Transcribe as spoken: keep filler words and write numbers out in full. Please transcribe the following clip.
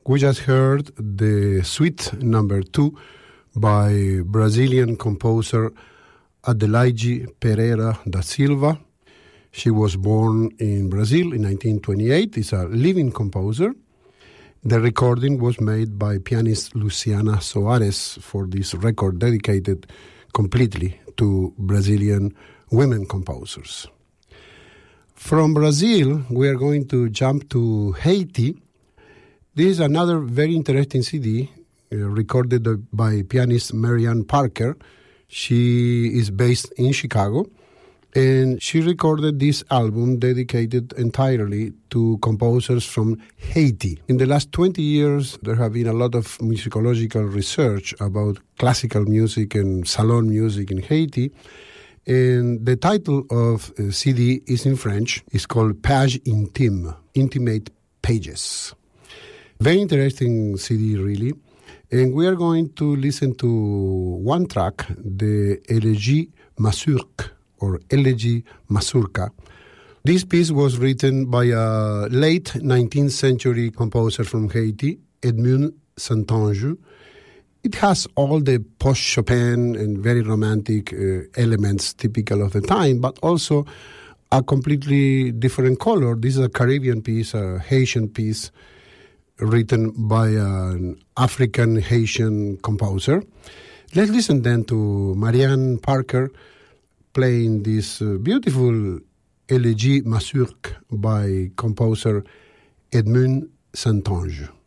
We just heard the Suite number two by Brazilian composer Adelaide Pereira da Silva. She was born in Brazil in nineteen twenty-eight. Is a living composer. The recording was made by pianist Luciana Soares for this record dedicated completely to Brazilian women composers. From Brazil, we are going to jump to Haiti. This is another very interesting C D uh, recorded by pianist Marianne Parker. She is based in Chicago, and she recorded this album dedicated entirely to composers from Haiti. In the last twenty years, there have been a lot of musicological research about classical music and salon music in Haiti. And the title of the C D is in French. It's called Page Intime, Intimate Pages. Very interesting C D, really. And we are going to listen to one track, the Elegie Mazurque, or Elegie Mazurka. This piece was written by a late nineteenth century composer from Haiti, Edmund Saintonge. It has all the post-Chopin and very romantic uh, elements typical of the time, but also a completely different color. This is a Caribbean piece, a Haitian piece, written by an African Haitian composer. Let's listen then to Marianne Parker playing this uh, beautiful Elegie Mazurque by composer Edmund Saintonge.